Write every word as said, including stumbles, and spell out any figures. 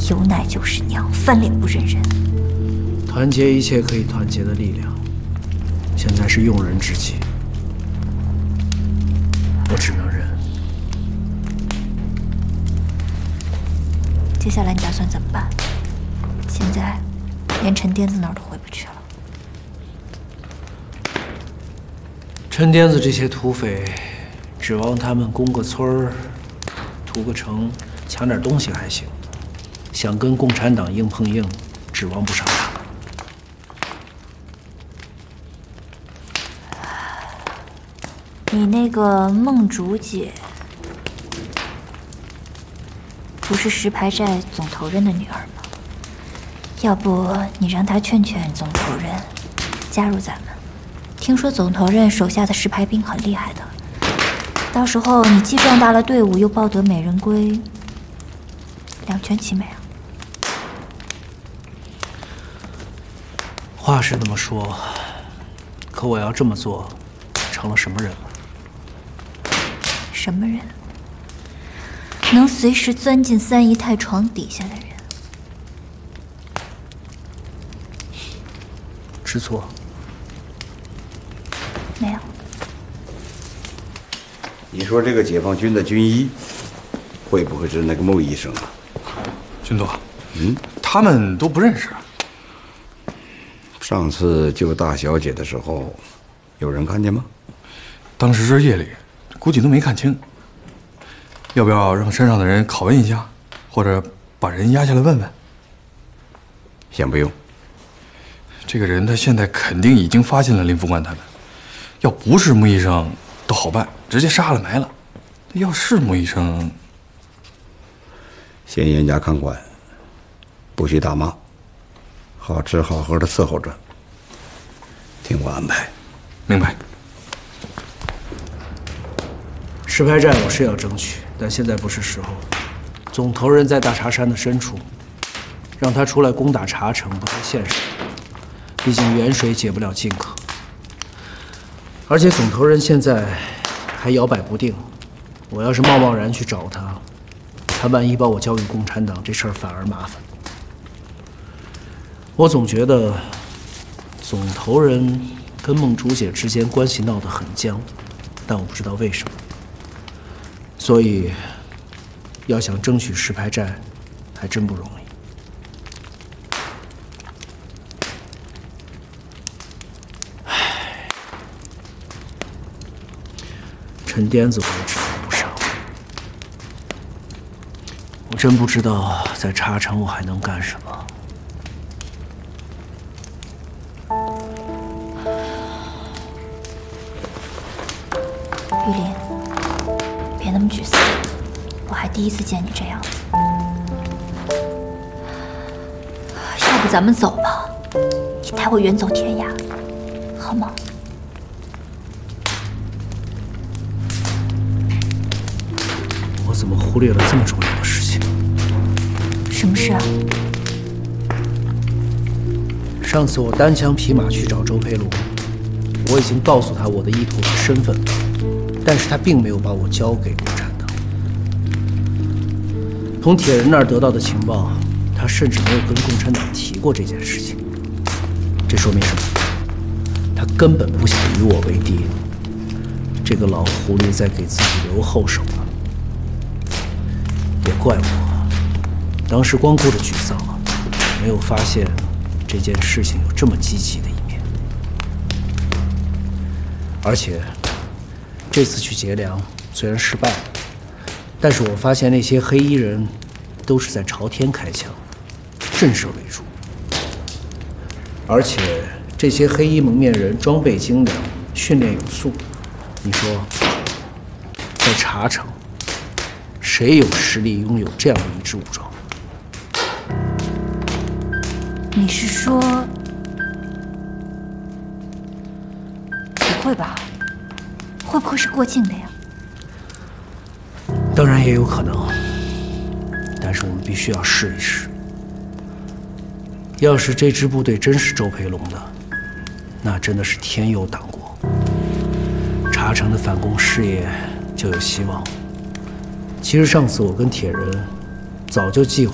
有奶就是娘，翻脸不认人。 团结一切可以团结的力量，现在是用人之际，我只能忍。 接下来你打算怎么办？现在连陈颠子那儿都回不去了。 陈颠子这些土匪，指望他们攻个村儿、屠个城、抢点东西还行，想跟共产党硬碰硬，指望不上他们。 你那个梦竹姐，不是石牌寨总头人的女儿吗？要不你让她劝劝总头人，加入咱们。听说总头人手下的石牌兵很厉害的，到时候你既壮大了队伍，又抱得美人归，两全其美啊！ 话是这么说，可我要这么做，成了什么人了？ 什么人？能随时钻进三姨太床底下的人。 知错？ 没有。 你说这个解放军的军医，会不会是那个穆医生啊？ 军座， 嗯， 他们都不认识。 上次救大小姐的时候，有人看见吗？ 当时是夜里，估计都没看清。要不要让山上的人拷问一下，或者把人押下来问问？ 先不用。 这个人他现在肯定已经发现了林副官他们，要不是穆医生都好办，直接杀了埋了。要是穆医生， 先严加看管，不许打骂，好吃好喝的伺候着，听我安排。 明白。 石牌寨我是要争取，但现在不是时候。总头人在大茶山的深处，让他出来攻打茶城不太现实。毕竟远水解不了近渴，而且总头人现在还摇摆不定。我要是贸贸然去找他，他万一把我交给共产党，这事儿反而麻烦。我总觉得总头人跟孟竹姐之间关系闹得很僵，但我不知道为什么。所以，要想争取石牌寨，还真不容易。唉，陈颠子我也指望不上，我真不知道在茶城我还能干什么。 玉林，别那么沮丧，我还第一次见你这样子。要不咱们走吧，你带我远走天涯，好吗？ 我怎么忽略了这么重要的事情？ 什么事啊？ 上次我单枪匹马去找周佩璐，我已经告诉他我的意图和身份，但是他并没有把我交给共产党。从铁人那儿得到的情报，他甚至没有跟共产党提过这件事情。这说明什么？他根本不想与我为敌。这个老狐狸在给自己留后手了。也怪我，当时光顾着沮丧了，没有发现这件事情有这么积极的一面。而且，这次去劫粮虽然失败了，但是我发现那些黑衣人都是在朝天开枪，震慑为主。而且这些黑衣蒙面人装备精良，训练有素。你说，在茶城，谁有实力拥有这样的一支武装？ 你是说，不会吧？会不会是过境的呀？ 当然也有可能，但是我们必须要试一试。要是这支部队真是周培龙的，那真的是天佑党国，茶城的反攻事业就有希望。其实上次我跟铁人早就计划